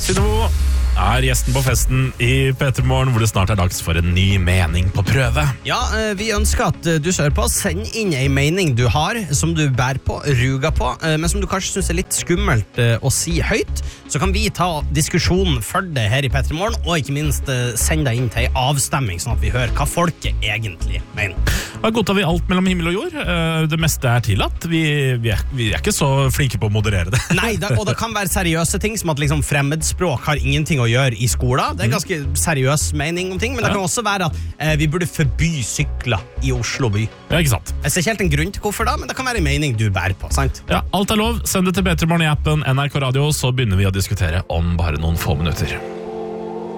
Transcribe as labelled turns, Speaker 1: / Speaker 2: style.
Speaker 1: Synnevo er gjesten på festen i P3 Morgen, hvor det snart er dags for en ny mening på prøve.
Speaker 2: Ja, vi ønsker at du sører på. Send inn en mening du har, som du bærer på, ruger på, men som du kanskje synes er litt skummelt å si høyt. Så kan vi ta diskusjonen for det her i P3 Morgen, og ikke minst sende deg inn til en avstemming, sånn at vi hører hva folket egentlig mener.
Speaker 1: Da godtar vi alt mellom himmel og jord. Det meste er tillatt. Vi er ikke så flinke på å moderere det.
Speaker 2: Nei, og det kan være seriøse ting, som at liksom fremmedspråk har ingenting å gjøre i skolen. Det er ganske seriøs mening om ting, men det kan også være at vi burde forby sykler i Oslo by.
Speaker 1: Ja, ikke sant?
Speaker 2: Jeg ser ikke helt en grunn til hvorfor da, men det kan være en mening du bærer på, sant?
Speaker 1: Ja, alt er lov. Send det til P3 Morgen i appen NRK Radio, så begynner vi å diskutere om bare noen få minutter.